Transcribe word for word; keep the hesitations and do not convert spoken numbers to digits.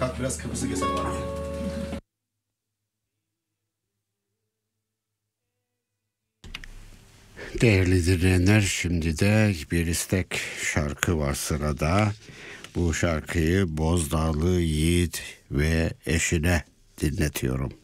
Kalk biraz Kıbrıs'ı gezelim abi. Değerli dinleyenler, şimdi de bir istek şarkı var sırada. Bu şarkıyı Bozdağlı Yiğit ve eşine dinletiyorum.